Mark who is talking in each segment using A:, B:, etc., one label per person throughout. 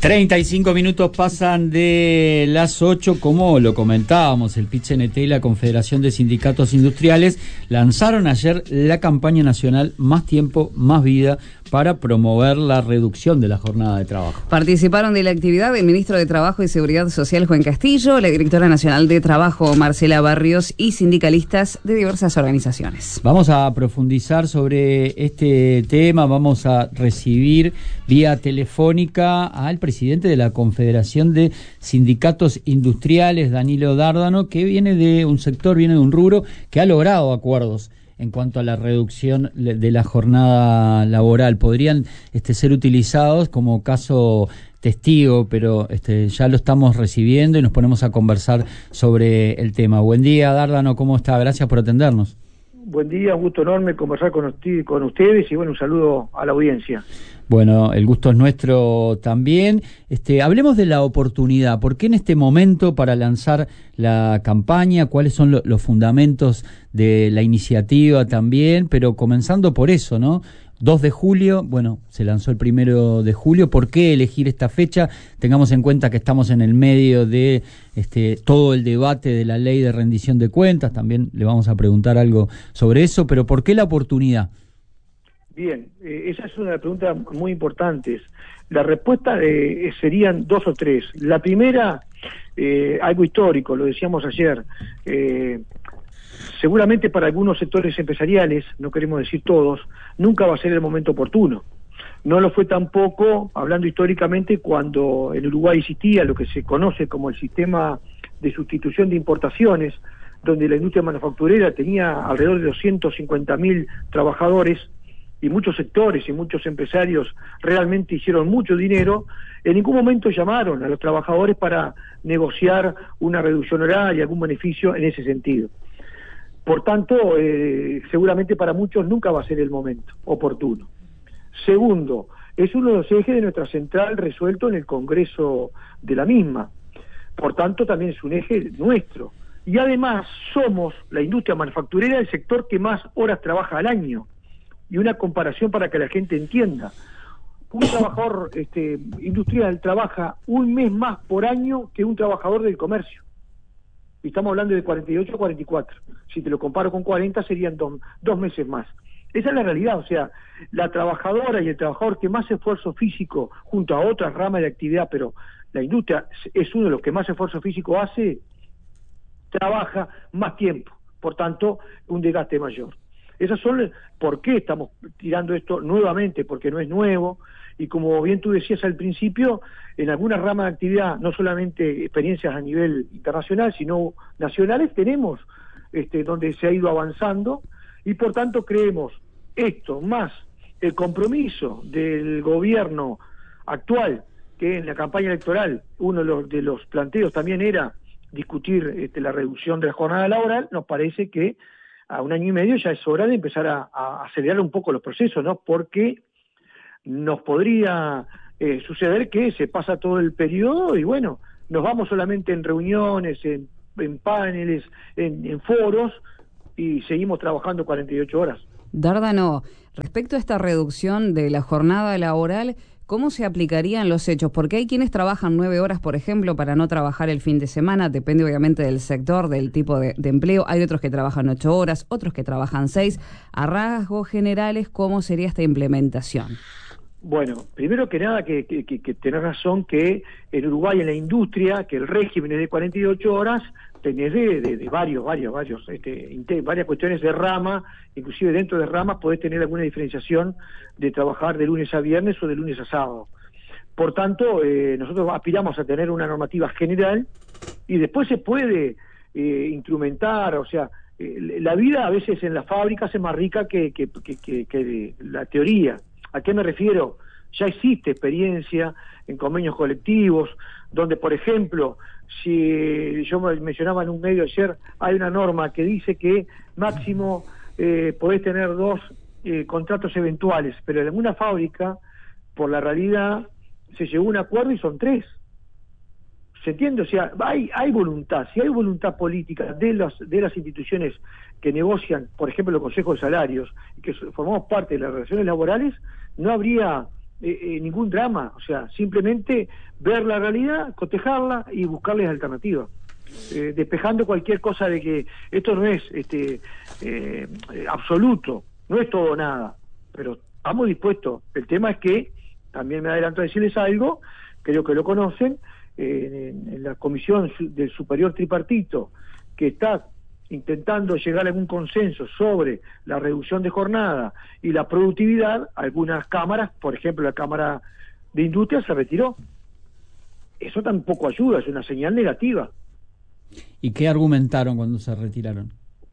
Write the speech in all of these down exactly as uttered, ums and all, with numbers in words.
A: treinta y cinco minutos pasan de las ocho, como lo comentábamos, el P I T C N T y la Confederación de Sindicatos Industriales lanzaron ayer la campaña nacional Más Tiempo, Más Vida para promover la reducción de la jornada de trabajo.
B: Participaron de la actividad el ministro de Trabajo y Seguridad Social, Juan Castillo, la directora nacional de Trabajo, Marcela Barrios, y sindicalistas de diversas organizaciones.
A: Vamos a profundizar sobre este tema, vamos a recibir vía telefónica al presidente de la Confederación de Sindicatos Industriales, Danilo Dárdano, que viene de un sector, viene de un rubro que ha logrado acuerdos en cuanto a la reducción de la jornada laboral. Podrían este, ser utilizados como caso testigo, pero este, ya lo estamos recibiendo y nos ponemos a conversar sobre el tema. Buen día, Dárdano, ¿cómo está? Gracias por atendernos.
C: Buen día, un gusto enorme conversar con, usted, con ustedes y bueno, un saludo a la audiencia.
A: Bueno, el gusto es nuestro también. Este, hablemos de la oportunidad. ¿Por qué en este momento para lanzar la campaña? ¿Cuáles son lo, los fundamentos de la iniciativa también? Pero comenzando por eso, ¿no? dos de julio, bueno, se lanzó el primero de julio. ¿Por qué elegir esta fecha? Tengamos en cuenta que estamos en el medio de este, todo el debate de la ley de rendición de cuentas. También le vamos a preguntar algo sobre eso. Pero ¿por qué la oportunidad?
C: Bien, eh, esa es una pregunta muy importante. La respuesta eh, serían dos o tres. La primera, eh, algo histórico, lo decíamos ayer. Eh, seguramente para algunos sectores empresariales, no queremos decir todos, nunca va a ser el momento oportuno. No lo fue tampoco, hablando históricamente, cuando en Uruguay existía lo que se conoce como el sistema de sustitución de importaciones, donde la industria manufacturera tenía alrededor de doscientos cincuenta mil trabajadores, y muchos sectores y muchos empresarios realmente hicieron mucho dinero. En ningún momento llamaron a los trabajadores para negociar una reducción horaria, algún beneficio en ese sentido. Por tanto, eh, seguramente para muchos nunca va a ser el momento oportuno. Segundo, es uno de los ejes de nuestra central resuelto en el Congreso de la misma. Por tanto, también es un eje nuestro. Y además somos, la industria manufacturera, el sector que más horas trabaja al año. Y una comparación para que la gente entienda. Un trabajador este, industrial trabaja un mes más por año que un trabajador del comercio. Y estamos hablando de cuarenta y ocho a cuarenta y cuatro. Si te lo comparo con cuarenta, serían do, dos meses más. Esa es la realidad. O sea, la trabajadora y el trabajador que más esfuerzo físico, junto a otras ramas de actividad, pero la industria es uno de los que más esfuerzo físico hace, trabaja más tiempo. Por tanto, un desgaste mayor. Esas son, ¿por qué estamos tirando esto nuevamente? Porque no es nuevo, y como bien tú decías al principio, en algunas ramas de actividad, no solamente experiencias a nivel internacional, sino nacionales, tenemos este, donde se ha ido avanzando, y por tanto creemos esto, más el compromiso del gobierno actual, que en la campaña electoral, uno de los, de los planteos también era discutir este, la reducción de la jornada laboral, nos parece que a un año y medio ya es hora de empezar a, a acelerar un poco los procesos, ¿no? Porque nos podría eh, suceder que se pasa todo el periodo y bueno, nos vamos solamente en reuniones, en, en paneles, en, en foros y seguimos trabajando cuarenta y ocho horas.
B: Dárdano, respecto a esta reducción de la jornada laboral, ¿cómo se aplicarían los hechos? Porque hay quienes trabajan nueve horas, por ejemplo, para no trabajar el fin de semana, depende obviamente del sector, del tipo de, de empleo. Hay otros que trabajan ocho horas, otros que trabajan seis. A rasgos generales, ¿cómo sería esta implementación?
C: Bueno, primero que nada que, que, que, que tenés razón que en Uruguay, en la industria, que el régimen es de cuarenta y ocho horas, tenés de, de, de varios, varios, varios, este, inter, varias cuestiones de rama, inclusive dentro de ramas podés tener alguna diferenciación de trabajar de lunes a viernes o de lunes a sábado. Por tanto, eh, nosotros aspiramos a tener una normativa general y después se puede eh, instrumentar, o sea, eh, la vida a veces en las fábricas es más rica que, que, que, que, que la teoría. ¿A qué me refiero? Ya existe experiencia en convenios colectivos, donde, por ejemplo, si yo mencionaba en un medio ayer, hay una norma que dice que máximo eh, podés tener dos eh, contratos eventuales, pero en alguna fábrica, por la realidad, se llegó a un acuerdo y son tres. ¿Se entiende? O sea, hay, hay voluntad, si hay voluntad política de, los, de las instituciones que negocian, por ejemplo, los consejos de salarios, y que formamos parte de las relaciones laborales, no habría eh, eh, ningún drama, o sea, simplemente ver la realidad, cotejarla y buscarles alternativas. Eh, despejando cualquier cosa de que esto no es este eh, eh, absoluto, no es todo o nada, pero estamos dispuestos. El tema es que, también me adelanto a decirles algo, creo que lo conocen, eh, en, en la comisión del superior tripartito, que está intentando llegar a algún consenso sobre la reducción de jornada y la productividad, algunas cámaras, por ejemplo la Cámara de Industria, se retiró. Eso tampoco ayuda, es una señal negativa.
A: ¿Y qué argumentaron cuando se retiraron?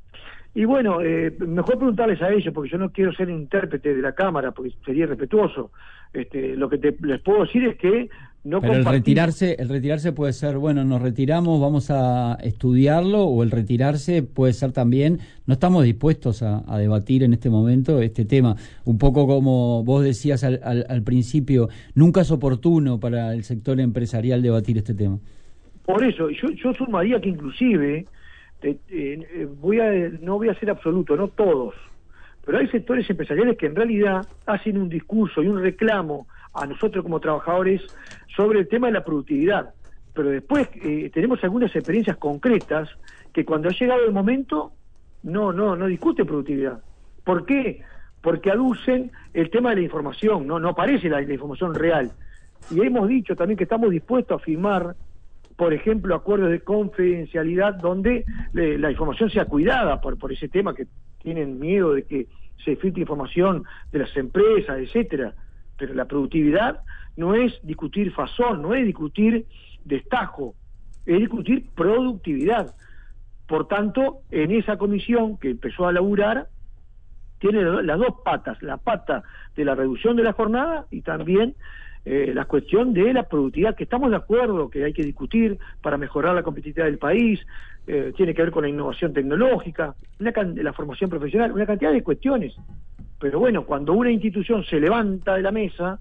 C: Y bueno, eh, mejor preguntarles a ellos, porque yo no quiero ser intérprete de la Cámara, porque sería irrespetuoso. Este, lo que te, les puedo decir es que no
A: Pero el retirarse, el retirarse puede ser, bueno, nos retiramos, vamos a estudiarlo, o el retirarse puede ser también, no estamos dispuestos a, a debatir en este momento este tema. Un poco como vos decías al, al, al principio, nunca es oportuno para el sector empresarial debatir este tema.
C: Por eso, yo, yo sumaría que inclusive, eh, eh, voy a, no voy a ser absoluto, no todos, pero hay sectores empresariales que en realidad hacen un discurso y un reclamo a nosotros como trabajadores sobre el tema de la productividad, pero después eh, tenemos algunas experiencias concretas que cuando ha llegado el momento no no no discuten productividad. ¿Por qué? Porque aducen el tema de la información, no no aparece la, la información real. Y hemos dicho también que estamos dispuestos a firmar, por ejemplo, acuerdos de confidencialidad donde eh, la información sea cuidada por, por ese tema, que tienen miedo de que se filtre información de las empresas, etcétera. Pero la productividad no es discutir fasón, no es discutir destajo, es discutir productividad. Por tanto, en esa comisión que empezó a laburar, tiene las dos patas, la pata de la reducción de la jornada y también Eh, la cuestión de la productividad, que estamos de acuerdo que hay que discutir para mejorar la competitividad del país, eh, tiene que ver con la innovación tecnológica, una la formación profesional, una cantidad de cuestiones. Pero bueno, cuando una institución se levanta de la mesa,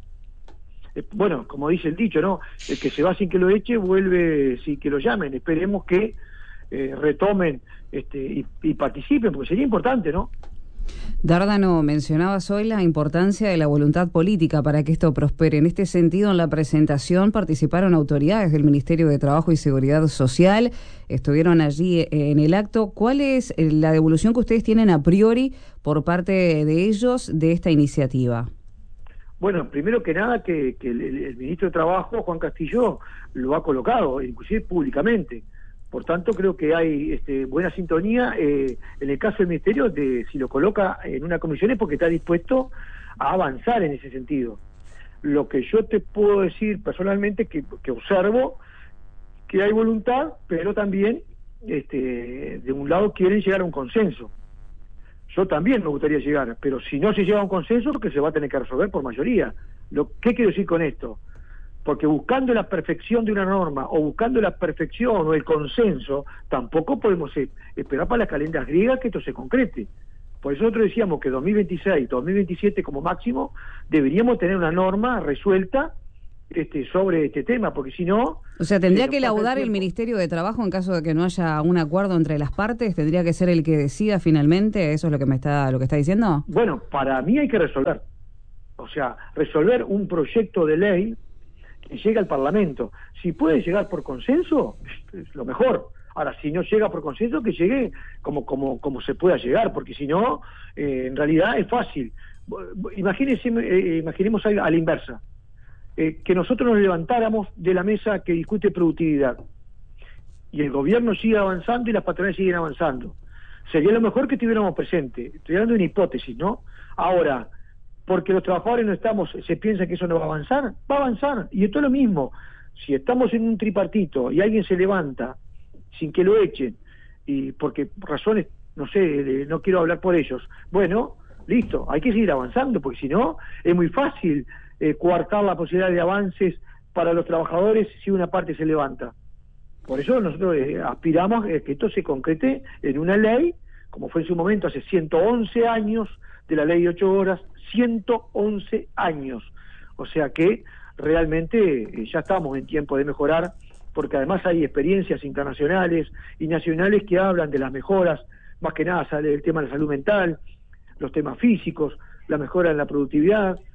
C: eh, bueno, como dice el dicho, ¿no? El que se va sin que lo eche, vuelve sin que lo llamen. Esperemos que eh, retomen este, y, y participen, porque sería importante, ¿no?
B: Dárdano, mencionabas hoy la importancia de la voluntad política para que esto prospere. En este sentido, en la presentación participaron autoridades del Ministerio de Trabajo y Seguridad Social, estuvieron allí en el acto. ¿Cuál es la devolución que ustedes tienen a priori por parte de ellos de esta iniciativa?
C: Bueno, primero que nada que, que el, el ministro de Trabajo, Juan Castillo, lo ha colocado, inclusive públicamente. Por tanto, creo que hay este, buena sintonía. Eh, en el caso del Ministerio, de, si lo coloca en una comisión es porque está dispuesto a avanzar en ese sentido. Lo que yo te puedo decir personalmente, que, que observo que hay voluntad, pero también este, de un lado quieren llegar a un consenso. Yo también me gustaría llegar, pero si no se llega a un consenso, que se va a tener que resolver por mayoría. Lo, ¿Qué quiero decir con esto? Porque buscando la perfección de una norma o buscando la perfección o el consenso, tampoco podemos esperar para las calendas griegas que esto se concrete. Por eso nosotros decíamos que dos mil veintiséis, dos mil veintisiete como máximo deberíamos tener una norma resuelta este, sobre este tema, porque si no...
B: O sea, ¿tendría que laudar el, el Ministerio de Trabajo en caso de que no haya un acuerdo entre las partes? ¿Tendría que ser el que decida finalmente? ¿Eso es lo que me está, lo que está diciendo?
C: Bueno, para mí hay que resolver. O sea, resolver un proyecto de ley que llegue al Parlamento. Si puede llegar por consenso, es lo mejor. Ahora, si no llega por consenso, que llegue como como como se pueda llegar, porque si no, eh, en realidad es fácil. Imagínense, eh, imaginemos a la inversa, eh, que nosotros nos levantáramos de la mesa que discute productividad y el gobierno sigue avanzando y las patronales siguen avanzando. Sería lo mejor que estuviéramos presentes. Estoy dando una hipótesis, ¿no? Ahora, porque los trabajadores no estamos, se piensa que eso no va a avanzar, va a avanzar. Y esto es lo mismo, si estamos en un tripartito y alguien se levanta sin que lo echen, y porque razones, no sé, no quiero hablar por ellos, bueno, listo, hay que seguir avanzando, porque si no, es muy fácil eh, coartar la posibilidad de avances para los trabajadores si una parte se levanta. Por eso nosotros eh, aspiramos a que esto se concrete en una ley, como fue en su momento hace ciento once años, de la ley de ocho horas, ciento once años. O sea que realmente eh, ya estamos en tiempo de mejorar, porque además hay experiencias internacionales y nacionales que hablan de las mejoras, más que nada sale el tema de la salud mental, los temas físicos, la mejora en la productividad.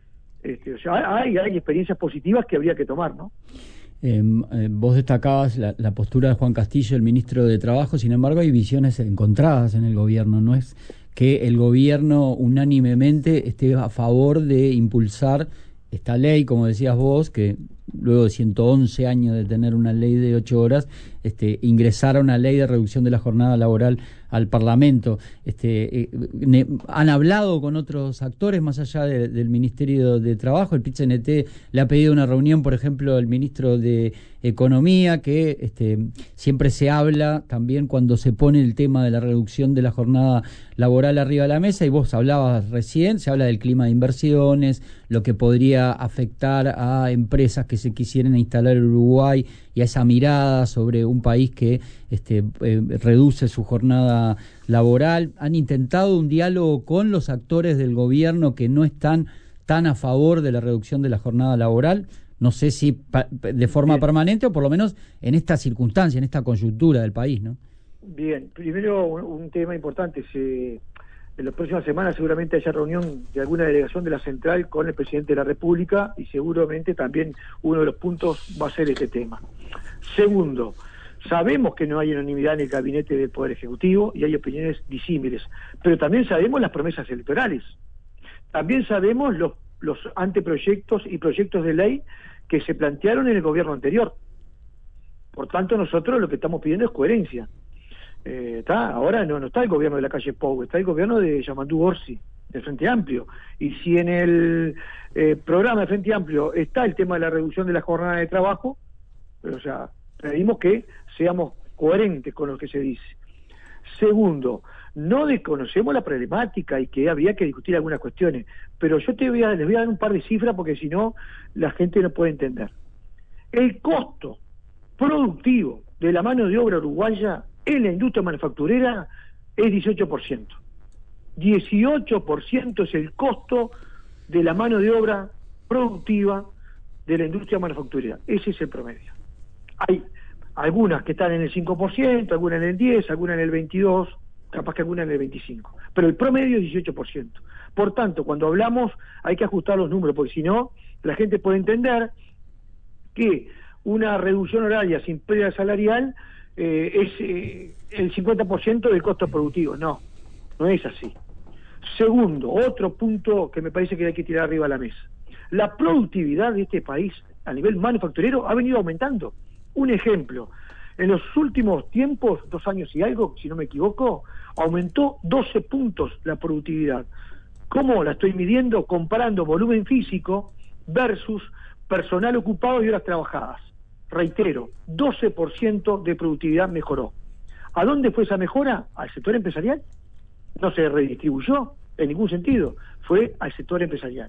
C: Este, o sea, hay, hay experiencias positivas que habría que tomar, ¿no?
A: Eh, eh, vos destacabas la, la postura de Juan Castillo, el ministro de Trabajo. Sin embargo, hay visiones encontradas en el gobierno. No es que el gobierno unánimemente esté a favor de impulsar esta ley, como decías vos, que luego de ciento once años de tener una ley de ocho horas, este, ingresara una ley de reducción de la jornada laboral al Parlamento. Este, eh, ne, ¿Han hablado con otros actores más allá de, del Ministerio de Trabajo? El P I T C N T le ha pedido una reunión, por ejemplo, al ministro de Economía, que este, siempre se habla también cuando se pone el tema de la reducción de la jornada laboral arriba de la mesa, y vos hablabas recién, se habla del clima de inversiones, lo que podría afectar a empresas que se quisieran instalar en Uruguay y a esa mirada sobre un país que este, eh, reduce su jornada laboral. ¿Han intentado un diálogo con los actores del gobierno que no están tan a favor de la reducción de la jornada laboral? No sé si pa- de forma Bien. permanente o por lo menos en esta circunstancia, en esta coyuntura del país, ¿no?
C: Bien, primero un, un tema importante. Se, en las próximas semanas seguramente haya reunión de alguna delegación de la central con el presidente de la República y seguramente también uno de los puntos va a ser este tema. Segundo, sabemos que no hay unanimidad en el gabinete del Poder Ejecutivo y hay opiniones disímiles, pero también sabemos las promesas electorales. También sabemos los, los anteproyectos y proyectos de ley que se plantearon en el gobierno anterior. Por tanto, nosotros lo que estamos pidiendo es coherencia. Eh, está, ahora no, no está el gobierno de la calle Pou, está el gobierno de Yamandu Orsi, del Frente Amplio. Y si en el eh, programa de Frente Amplio está el tema de la reducción de la jornada de trabajo, o sea, pedimos que seamos coherentes con lo que se dice. Segundo, no desconocemos la problemática y que habría que discutir algunas cuestiones, pero yo te voy a, les voy a dar un par de cifras porque si no, la gente no puede entender. El costo productivo de la mano de obra uruguaya en la industria manufacturera es dieciocho por ciento. dieciocho por ciento es el costo de la mano de obra productiva de la industria manufacturera. Ese es el promedio. Hay algunas que están en el cinco por ciento, algunas en el diez por ciento, algunas en el veintidós por ciento, capaz que algunas en el veinticinco por ciento. Pero el promedio es dieciocho por ciento. Por tanto, cuando hablamos hay que ajustar los números, porque si no, la gente puede entender que una reducción horaria sin pérdida salarial eh, es eh, el cincuenta por ciento del costo productivo. No, no es así. Segundo, otro punto que me parece que hay que tirar arriba a la mesa. La productividad de este país a nivel manufacturero ha venido aumentando. Un ejemplo, en los últimos tiempos, dos años y algo, si no me equivoco, aumentó doce puntos la productividad. ¿Cómo la estoy midiendo? Comparando volumen físico versus personal ocupado y horas trabajadas. Reitero, doce por ciento de productividad mejoró. ¿A dónde fue esa mejora? ¿Al sector empresarial? No se redistribuyó en ningún sentido, fue al sector empresarial.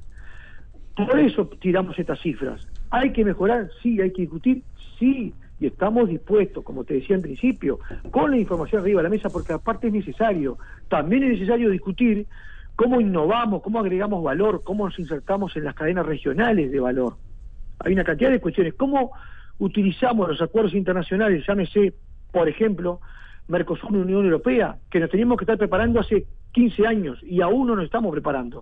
C: Por eso tiramos estas cifras. ¿Hay que mejorar? Sí. ¿Hay que discutir? Sí. Y estamos dispuestos, como te decía en principio, con la información arriba de la mesa, porque aparte es necesario. También es necesario discutir cómo innovamos, cómo agregamos valor, cómo nos insertamos en las cadenas regionales de valor. Hay una cantidad de cuestiones. ¿Cómo utilizamos los acuerdos internacionales, llámese, por ejemplo, Mercosur y Unión Europea, que nos teníamos que estar preparando hace quince años y aún no nos estamos preparando?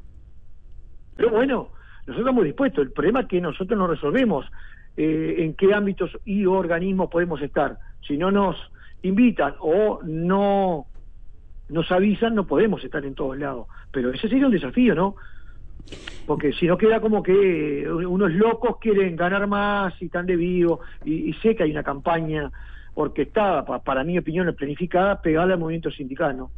C: Pero bueno, nosotros estamos dispuestos. El problema es que nosotros no resolvemos eh, en qué ámbitos y organismos podemos estar. Si no nos invitan o no nos avisan, no podemos estar en todos lados. Pero ese sería un desafío, ¿no? Porque si no queda como que unos locos quieren ganar más y están de vivo, y, y sé que hay una campaña orquestada, pa, para mi opinión planificada, pegada al movimiento sindical, ¿no?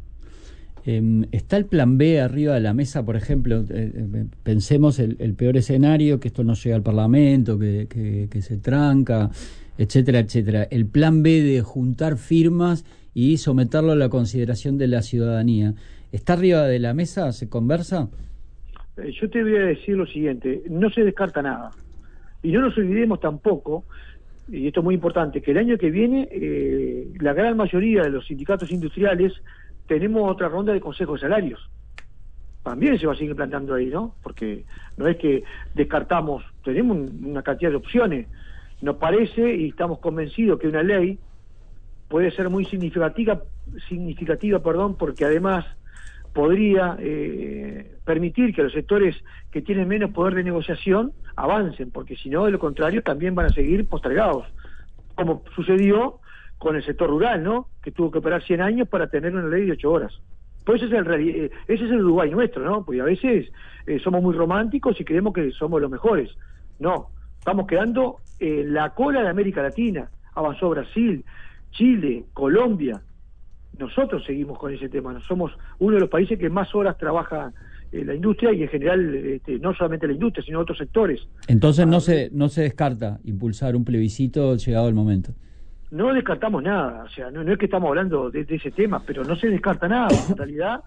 A: Eh, ¿Está el plan B arriba de la mesa, por ejemplo? Eh, eh, pensemos el, el peor escenario, que esto no llega al Parlamento, que, que, que se tranca, etcétera, etcétera. El plan B de juntar firmas y someterlo a la consideración de la ciudadanía. ¿Está arriba de la mesa? ¿Se conversa?
C: Eh, yo te voy a decir lo siguiente, no se descarta nada. Y no nos olvidemos tampoco, y esto es muy importante, que el año que viene eh, la gran mayoría de los sindicatos industriales tenemos otra ronda de consejos de salarios. También se va a seguir planteando ahí, ¿no? Porque no es que descartamos, tenemos un, una cantidad de opciones. Nos parece y estamos convencidos que una ley puede ser muy significativa, significativa, perdón, porque además podría eh, permitir que los sectores que tienen menos poder de negociación avancen, porque si no, de lo contrario, también van a seguir postergados, como sucedió con el sector rural, ¿no? Que tuvo que esperar cien años para tener una ley de ocho horas. Pues ese es el, ese es el Uruguay nuestro, ¿no? Porque a veces eh, somos muy románticos y creemos que somos los mejores. No, estamos quedando en la cola de América Latina. Avanzó Brasil, Chile, Colombia. Nosotros seguimos con ese tema. Somos uno de los países que más horas trabaja eh, la industria y en general este, no solamente la industria, sino otros sectores.
A: Entonces no se no se descarta impulsar un plebiscito llegado el momento.
C: No descartamos nada, o sea, no, no es que estamos hablando de, de ese tema, pero no se descarta nada. En realidad,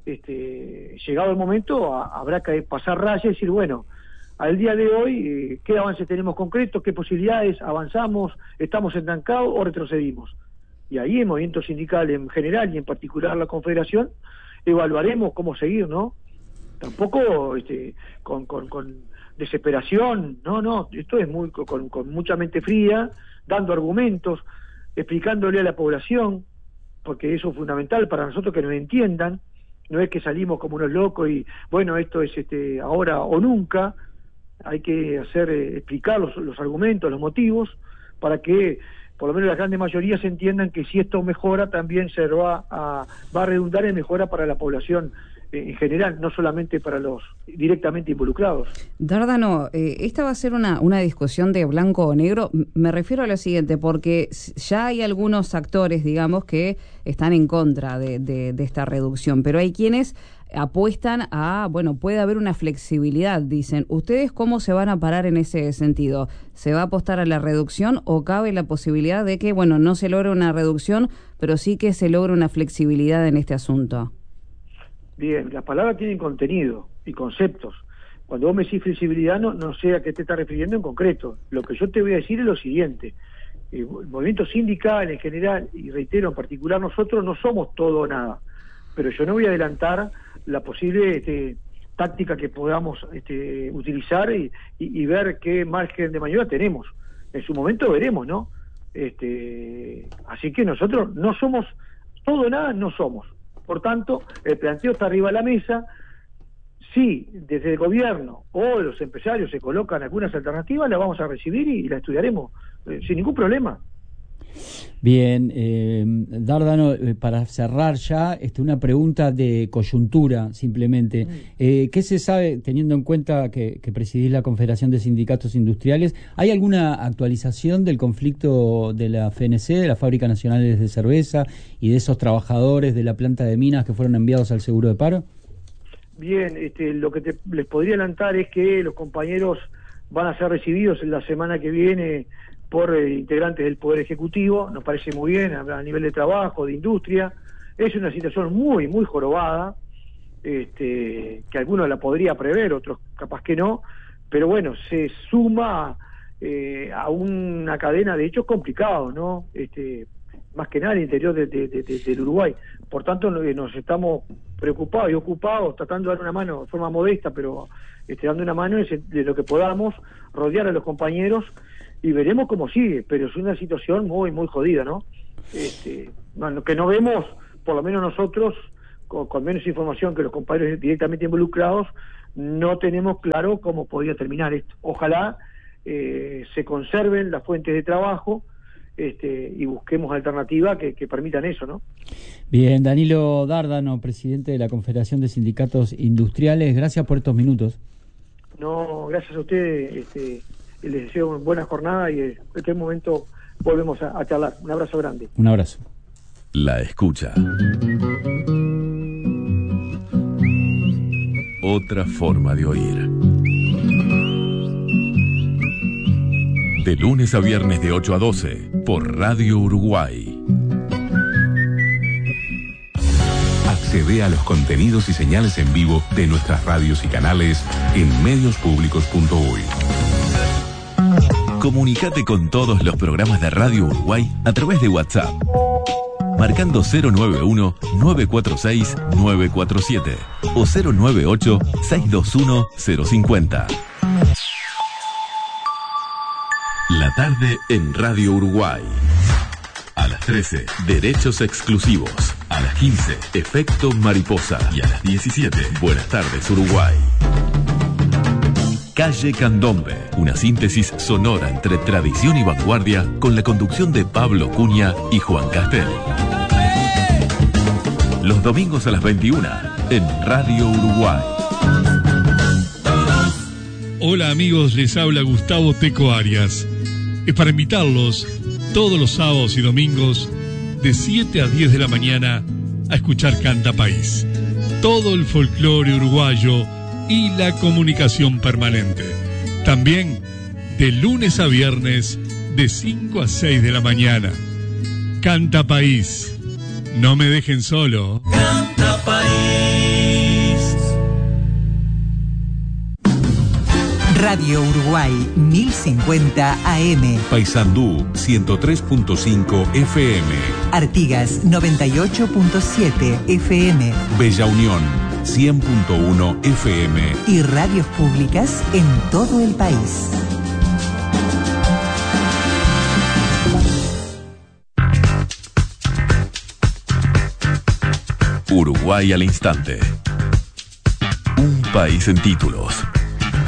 C: este, llegado el momento, a, habrá que pasar raya y decir, bueno, al día de hoy, eh, ¿qué avances tenemos concretos? ¿Qué posibilidades? ¿Avanzamos? ¿Estamos estancados o retrocedimos? Y ahí el movimiento sindical en general y en particular la Confederación, evaluaremos cómo seguir, ¿no? Tampoco este, con, con, con desesperación, no, no, esto es muy con, con mucha mente fría, dando argumentos, explicándole a la población, porque eso es fundamental para nosotros que nos entiendan, no es que salimos como unos locos y bueno, esto es este ahora o nunca, hay que hacer eh, explicar los, los argumentos, los motivos, para que por lo menos las grandes mayorías entiendan que si esto mejora también se va a, va a redundar en mejora para la población en general, no solamente para los directamente involucrados.
B: Dárdano, eh, esta va a ser una, una discusión de blanco o negro. Me refiero a lo siguiente, porque ya hay algunos actores, digamos, que están en contra de, de, de esta reducción, pero hay quienes apuestan a, bueno, puede haber una flexibilidad, dicen. ¿Ustedes cómo se van a parar en ese sentido? ¿Se va a apostar a la reducción o cabe la posibilidad de que, bueno, no se logre una reducción, pero sí que se logre una flexibilidad en este asunto?
C: Bien, las palabras tienen contenido y conceptos. Cuando vos me decís flexibilidad, no, no sé a qué te estás refiriendo en concreto. Lo que yo te voy a decir es lo siguiente. El movimiento sindical en general, y reitero en particular, nosotros no somos todo o nada. Pero yo no voy a adelantar la posible este, táctica que podamos este, utilizar y, y, y ver qué margen de maniobra tenemos. En su momento veremos, ¿no? Este, así que nosotros no somos todo o nada, no somos. Por tanto, el planteo está arriba de la mesa. Si desde el gobierno o los empresarios se colocan algunas alternativas, las vamos a recibir y, y las estudiaremos eh, sin ningún problema.
A: Bien, eh, Dárdano, eh, para cerrar ya, este, una pregunta de coyuntura simplemente. Eh, ¿Qué se sabe, teniendo en cuenta que, que presidís la Confederación de Sindicatos Industriales? ¿Hay alguna actualización del conflicto de la F N C, de la Fábrica Nacional de Cerveza, y de esos trabajadores de la planta de minas que fueron enviados al seguro de paro?
C: Bien, este, lo que te, les podría adelantar es que los compañeros van a ser recibidos en la semana que viene por eh, integrantes del Poder Ejecutivo. Nos parece muy bien a nivel de trabajo, de industria. Es una situación muy, muy jorobada, este, que algunos la podría prever, otros capaz que no, pero bueno, se suma eh, a una cadena de hechos complicados, ¿no? Este, más que nada en el interior de, de, de, de, del Uruguay. Por tanto, nos estamos preocupados y ocupados, tratando de dar una mano de forma modesta, pero este, dando una mano de lo que podamos, rodear a los compañeros, y veremos cómo sigue, pero es una situación muy, muy jodida, ¿no? Este, bueno, que no vemos, por lo menos nosotros, con, con menos información que los compañeros directamente involucrados, no tenemos claro cómo podría terminar esto. Ojalá eh, se conserven las fuentes de trabajo este, y busquemos alternativas que, que permitan eso, ¿no?
A: Bien, Danilo Dárdano, presidente de la Confederación de Sindicatos Industriales, gracias por estos minutos.
C: No, gracias a ustedes, este, les deseo buena jornada y en este momento volvemos a, a charlar. Un abrazo grande.
A: Un abrazo.
D: La escucha. Otra forma de oír. De lunes a viernes de ocho a doce por Radio Uruguay. Accede a los contenidos y señales en vivo de nuestras radios y canales en medios públicos punto uy. Comunicate con todos los programas de Radio Uruguay a través de WhatsApp, marcando cero nueve uno, nueve cuatro seis, nueve cuatro siete o cero nueve ocho, seis dos uno, cero cinco cero. La tarde en Radio Uruguay. A las trece, derechos exclusivos. A las quince, Efecto Mariposa. Y a las diecisiete, Buenas tardes, Uruguay. Calle Candombe, una síntesis sonora entre tradición y vanguardia con la conducción de Pablo Cunha y Juan Castel. Los domingos a las veintiuna en Radio Uruguay.
E: Hola amigos, les habla Gustavo Teco Arias. Es para invitarlos todos los sábados y domingos de siete a diez de la mañana a escuchar Canta País. Todo el folclore uruguayo y la comunicación permanente. También de lunes a viernes de cinco a seis de la mañana. Canta País. No me dejen solo.
F: Canta País.
G: Radio Uruguay mil cincuenta A M.
H: Paysandú ciento tres punto cinco F M.
G: Artigas noventa y ocho punto siete F M.
H: Bella Unión cien punto uno F M.
G: Y radios públicas en todo el país.
D: Uruguay al instante. Un país en títulos.